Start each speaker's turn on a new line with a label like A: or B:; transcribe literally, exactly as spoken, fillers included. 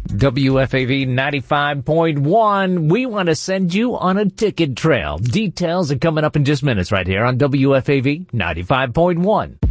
A: W F A V ninety-five point one. We want to send you on a ticket trail. Details are coming up in just minutes right here on W F A V ninety-five point one.